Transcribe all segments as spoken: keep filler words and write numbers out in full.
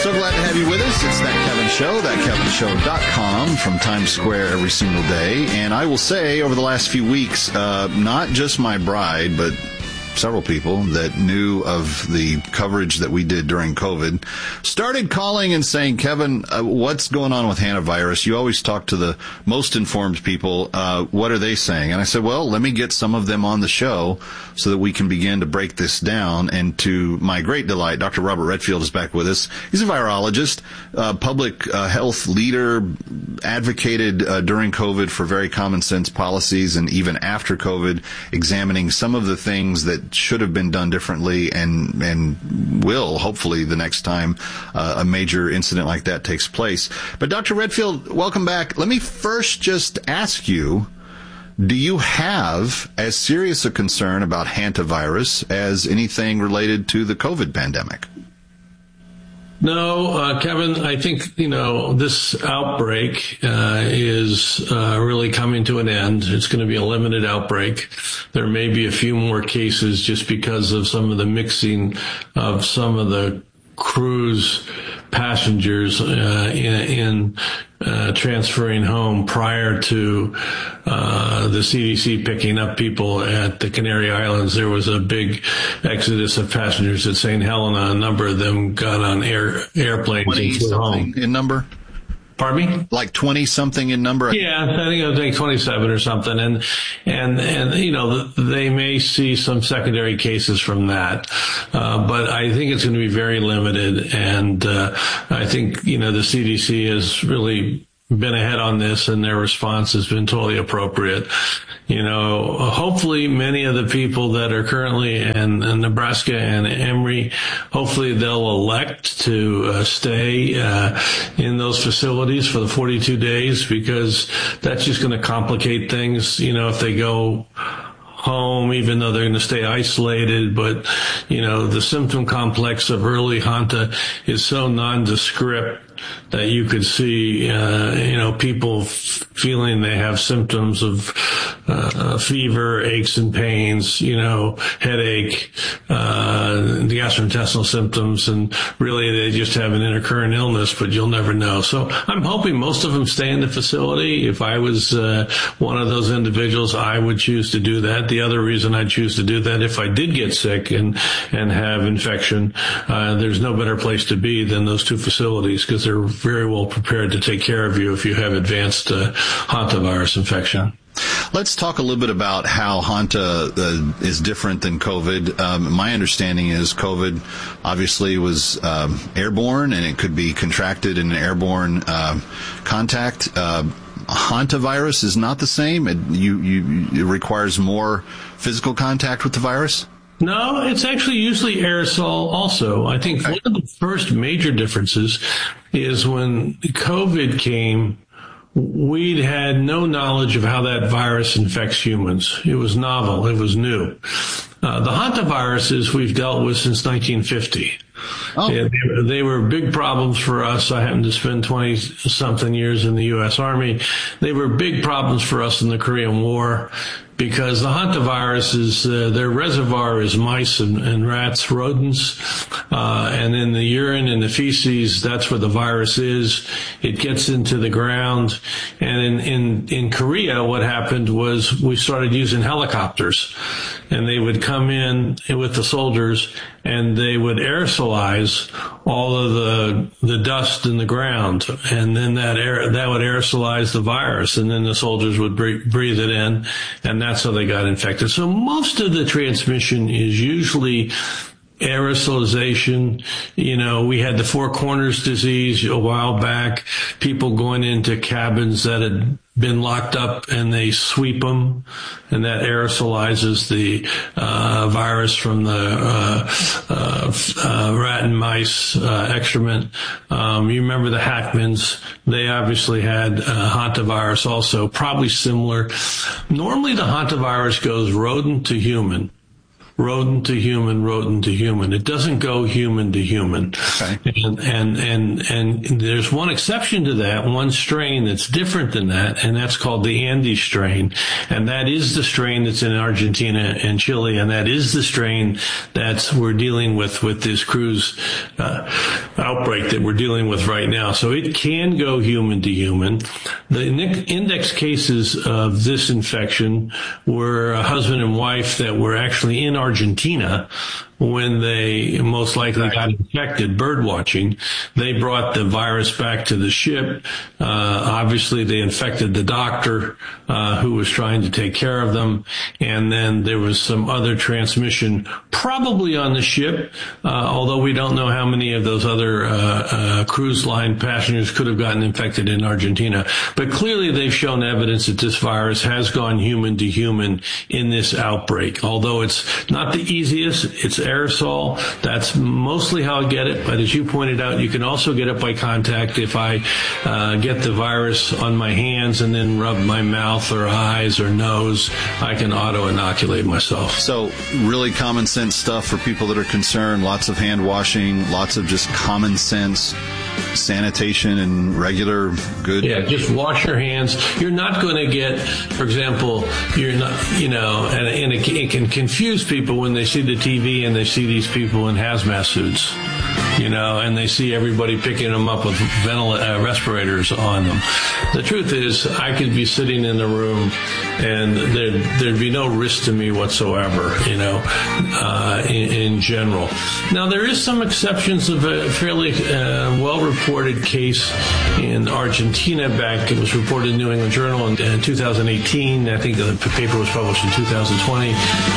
So glad to have you with us. It's That Kevin Show, that kevin show dot com from Times Square every single day. And I will say, over the last few weeks, uh, not just my bride, but several people that knew of the coverage that we did during COVID started calling and saying, Kevin, uh, what's going on with hantavirus? You always talk to the most informed people. Uh, what are they saying? And I said, well, let me get some of them on the show so that we can begin to break this down. And to my great delight, Doctor Robert Redfield is back with us. He's a virologist, uh, public uh, health leader, advocated uh, during COVID for very common sense policies, and even after COVID, examining some of the things that should have been done differently and and will, hopefully, the next time uh, a major incident like that takes place. But Doctor Redfield, welcome back. Let me first just ask you, do you have as serious a concern about hantavirus as anything related to the COVID pandemic? No, uh, Kevin, I think, you know, this outbreak uh, is uh, really coming to an end. It's going to be a limited outbreak. There may be a few more cases just because of some of the mixing of some of the cruise passengers uh, in, in uh, transferring home prior to uh, the C D C picking up people at the Canary Islands. There was a big exodus of passengers at Saint Helena. A number of them got on air airplanes and flew home. In number? Pardon me? Like twenty-something in number? Yeah, I think it was like twenty-seven or something. And, and, and, you know, they may see some secondary cases from that. Uh, but I think it's going to be very limited. And, uh, I think, you know, the C D C has really been ahead on this, and their response has been totally appropriate. You know, hopefully many of the people that are currently in, in Nebraska and Emory, hopefully they'll elect to uh, stay uh, in those facilities for the forty-two days, because that's just going to complicate things. You know, if they go home, even though they're going to stay isolated, but, you know, the symptom complex of early Hanta is so nondescript that you could see, uh, you know, people f- feeling they have symptoms of uh, fever, aches and pains, you know, headache, uh, the gastrointestinal symptoms, and really they just have an intercurrent illness, but you'll never know. So I'm hoping most of them stay in the facility. If I was uh, one of those individuals, I would choose to do that. The other reason I'd choose to do that, if I did get sick and, and have infection, uh, there's no better place to be than those two facilities, because they're very well prepared to take care of you if you have advanced uh, hantavirus infection. Let's talk a little bit about how Hanta uh, is different than COVID. Um, my understanding is COVID obviously was um, airborne, and it could be contracted in an airborne uh, contact. Uh, Hantavirus is not the same. It, you, you, it requires more physical contact with the virus? No, it's actually usually aerosol also. I think one of the first major differences is when COVID came, we'd had no knowledge of how that virus infects humans. It was novel. It was new. Uh, the hantaviruses we've dealt with since nineteen fifty. Oh. Yeah, they, they were big problems for us. I happened to spend twenty-something years in the U S Army. They were big problems for us in the Korean War, because the hantavirus is, uh, their reservoir is mice and, and rats, rodents, uh, and in the urine and the feces, that's where the virus is. It gets into the ground. And in, in, in Korea, what happened was we started using helicopters, and they would come in with the soldiers, and they would aerosolize all of the the dust in the ground, and then that air that would aerosolize the virus, and then the soldiers would breathe, breathe it in, and that's how they got infected. So most of the transmission is usually aerosolization. You know, we had the Four Corners disease a while back, people going into cabins that had been locked up, and they sweep them, and that aerosolizes the uh, virus from the uh, uh, uh, rat and mice uh, excrement. Um, you remember the Hackmans? They obviously had uh, hantavirus also, probably similar. Normally the hantavirus goes rodent to human. rodent to human, rodent to human. It doesn't go human to human. Okay. And, and, and, and there's one exception to that, one strain that's different than that, and that's called the Andes strain. And that is the strain that's in Argentina and Chile, and that is the strain that's we're dealing with with this cruise uh, outbreak that we're dealing with right now. So it can go human to human. The index cases of this infection were a husband and wife that were actually in Argentina when they most likely got infected bird watching. They brought the virus back to the ship. Uh, obviously, they infected the doctor uh, who was trying to take care of them. And then there was some other transmission, probably on the ship, uh, although we don't know how many of those other uh, uh, cruise line passengers could have gotten infected in Argentina. But clearly, they've shown evidence that this virus has gone human to human in this outbreak. Although it's not the easiest, it's aerosol. That's mostly how I get it. But as you pointed out, you can also get it by contact. If I uh, get the virus on my hands and then rub my mouth or eyes or nose, I can auto-inoculate myself. So really common sense stuff for people that are concerned. Lots of hand washing, lots of just common sense sanitation and regular good. Yeah, just wash your hands. You're not going to get, for example, you're not, you know, and, and it, it can confuse people when they see the T V and they see these people in hazmat suits, you know, and they see everybody picking them up with ventil- uh, respirators on them. The truth is, I could be sitting in the room and there'd, there'd be no risk to me whatsoever, you know, uh, in, in general. Now, there is some exceptions of a fairly uh, well-reported case in Argentina back. It was reported in New England Journal in, in two thousand eighteen. I think the paper was published in two thousand twenty.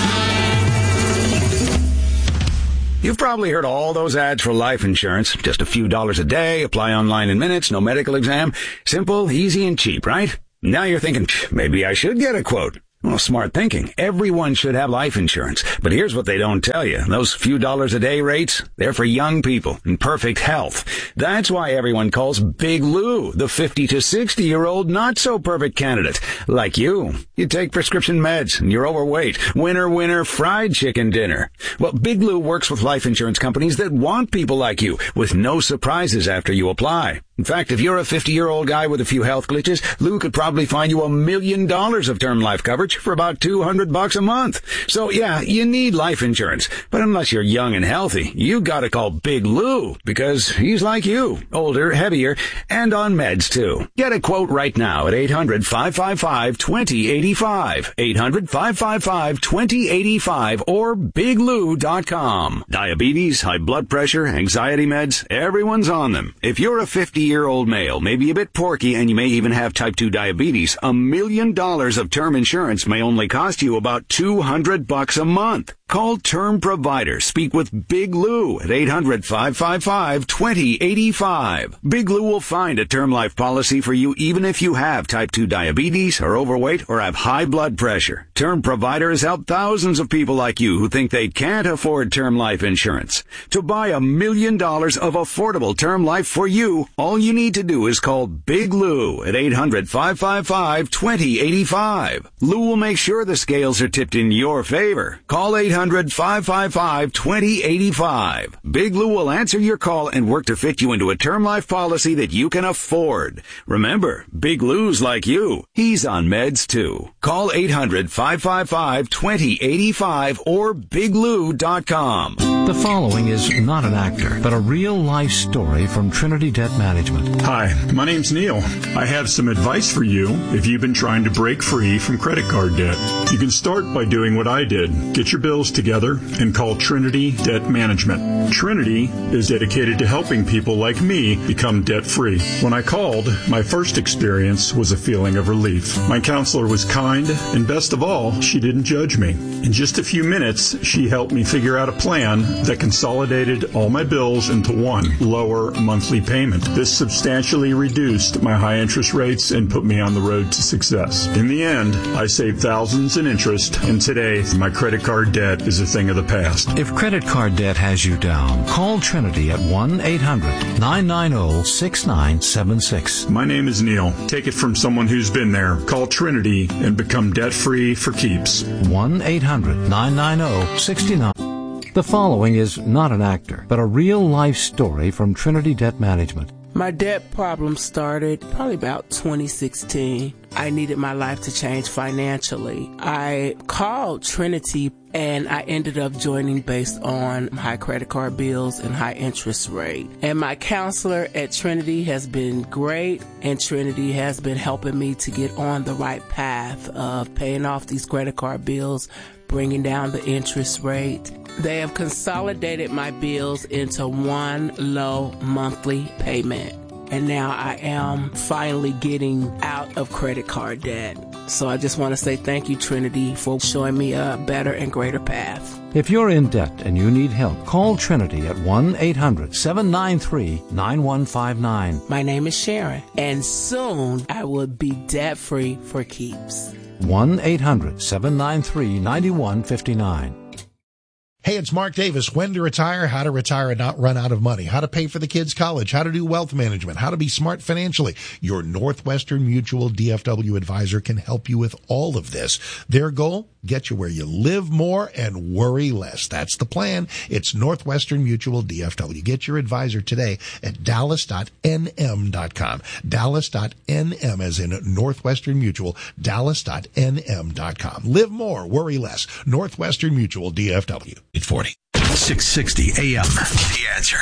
You've probably heard all those ads for life insurance. Just a few dollars a day, apply online in minutes, no medical exam. Simple, easy, and cheap, right? Now you're thinking, maybe I should get a quote. Well, smart thinking. Everyone should have life insurance. But here's what they don't tell you. Those few dollars a day rates, they're for young people in perfect health. That's why everyone calls Big Lou the fifty to sixty year old not so perfect candidate. Like you. You take prescription meds and you're overweight. Winner, winner, fried chicken dinner. Well, Big Lou works with life insurance companies that want people like you with no surprises after you apply. In fact, if you're a fifty-year-old guy with a few health glitches, Lou could probably find you a million dollars of term life coverage for about two hundred bucks a month. So yeah, you need life insurance. But unless you're young and healthy, you gotta call Big Lou because he's like you, older, heavier, and on meds too. Get a quote right now at eight hundred, five five five, two zero eight five, eight hundred, five five five, two zero eight five, or big lou dot com. Diabetes, high blood pressure, anxiety meds, everyone's on them. If you're a fifty-year-old male, maybe a bit porky, and you may even have type two diabetes, a million dollars of term insurance may only cost you about two hundred bucks a month. Call Term Provider. Speak with Big Lou at eight hundred, five five five, two zero eight five. Big Lou will find a term life policy for you even if you have type two diabetes, are overweight, or have high blood pressure. Term Provider has helped thousands of people like you who think they can't afford term life insurance. To buy a million dollars of affordable term life for you, all you need to do is call Big Lou at eight hundred, five five five, two zero eight five. Lou will make sure the scales are tipped in your favor. Call eight hundred, five five five, two zero eight five. Big Lou will answer your call and work to fit you into a term life policy that you can afford. Remember, Big Lou's like you. He's on meds too. Call eight hundred, five five five, two zero eight five or big lou dot com. The following is not an actor, but a real-life story from Trinity Debt Management. Hi, my name's Neil. I have some advice for you if you've been trying to break free from credit card debt. You can start by doing what I did. Get your bills together and call Trinity Debt Management. Trinity is dedicated to helping people like me become debt-free. When I called, my first experience was a feeling of relief. My counselor was kind, and best of all, she didn't judge me. In just a few minutes, she helped me figure out a plan that consolidated all my bills into one lower monthly payment. This substantially reduced my high interest rates and put me on the road to success. In the end, I saved thousands in interest, and today my credit card debt is a thing of the past. If credit card debt has you down, call Trinity at one eight hundred nine nine zero six nine seven six. My name is Neil. Take it from someone who's been there. Call Trinity and become debt-free for keeps. one eight hundred nine nine zero six nine. The following is not an actor, but a real-life story from Trinity Debt Management. My debt problem started probably about twenty sixteen. I needed my life to change financially. I called Trinity and I ended up joining based on high credit card bills and high interest rate. And my counselor at Trinity has been great, and Trinity has been helping me to get on the right path of paying off these credit card bills, bringing down the interest rate. They have consolidated my bills into one low monthly payment. And now I am finally getting out of credit card debt. So I just want to say thank you, Trinity, for showing me a better and greater path. If you're in debt and you need help, call Trinity at one eight hundred seven nine three nine one five nine. My name is Sharon, and soon I will be debt-free for keeps. one eight hundred seven nine three nine one five nine. Hey, it's Mark Davis. When to retire, how to retire and not run out of money, how to pay for the kids' college, how to do wealth management, how to be smart financially. Your Northwestern Mutual D F W advisor can help you with all of this. Their goal? Get you where you live more and worry less. That's the plan. It's Northwestern Mutual D F W. Get your advisor today at dallas dot n m dot com. dallas dot n m as in Northwestern Mutual, dallas dot n m dot com. Live more, worry less. Northwestern Mutual D F W. eight forty. six sixty A M. The Answer.